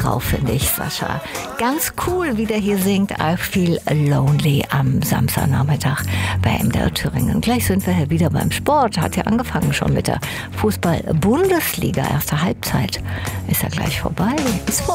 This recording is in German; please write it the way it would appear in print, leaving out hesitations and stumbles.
drauf, finde ich, Sascha. Ganz cool, wie der hier singt. I Feel Lonely am Samstagnachmittag bei MDR Thüringen. Gleich sind wir hier wieder beim Sport. Hat ja angefangen schon mit der Fußball-Bundesliga. Erste Halbzeit ist ja gleich vorbei. Ist vorbei.